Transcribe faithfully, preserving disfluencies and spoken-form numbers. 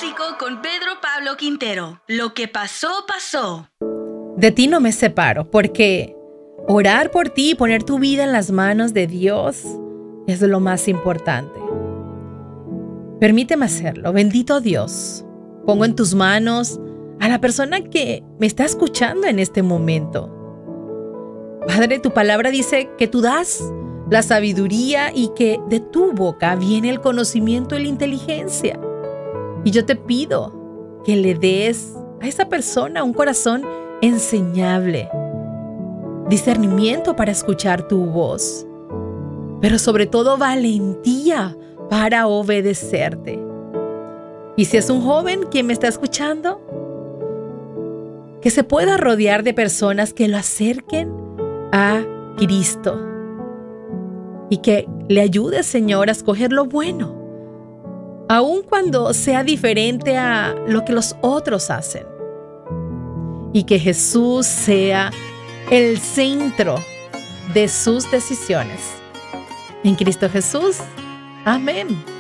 Bíblico con Pedro Pablo Quintero. Lo que pasó, pasó. De ti no me separo, porque orar por ti y poner tu vida en las manos de Dios es lo más importante. Permíteme hacerlo. Bendito Dios, pongo en tus manos a la persona que me está escuchando en este momento. Padre, tu palabra dice que tú das la sabiduría y que de tu boca viene el conocimiento y la inteligencia. Y yo te pido que le des a esa persona un corazón enseñable, discernimiento para escuchar tu voz, pero sobre todo valentía para obedecerte. Y si es un joven quien me está escuchando, que se pueda rodear de personas que lo acerquen a Cristo y que le ayude, Señor, a escoger lo bueno, aun cuando sea diferente a lo que los otros hacen. Y que Jesús sea el centro de sus decisiones. En Cristo Jesús. Amén.